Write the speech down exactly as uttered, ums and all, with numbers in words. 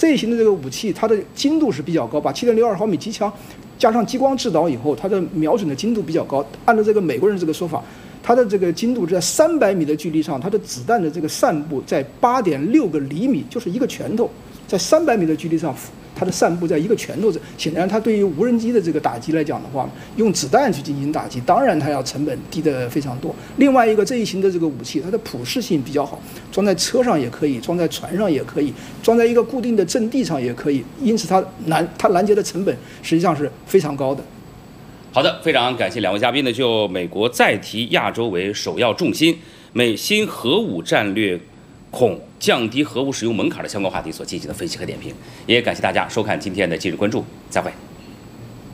这一型的这个武器，它的精度是比较高，把七点六二毫米机枪加上激光制导以后，它的瞄准的精度比较高。按照这个美国人这个说法，它的这个精度在三百米的距离上，它的子弹的这个散布在八点六个厘米，就是一个拳头，在三百米的距离上。它的散布在一个拳头，显然它对于无人机的这个打击来讲的话，用子弹去进行打击，当然它要成本低得非常多。另外一个这一型的这个武器，它的普适性比较好，装在车上也可以，装在船上也可以，装在一个固定的阵地上也可以，因此它拦它拦截的成本实际上是非常高的。 好的，非常感谢两位嘉宾呢，就美国再提亚洲为首要重心，美新核武战略恐降低核武使用门槛的相关话题所进行的分析和点评，也感谢大家收看今天的今日关注，再会。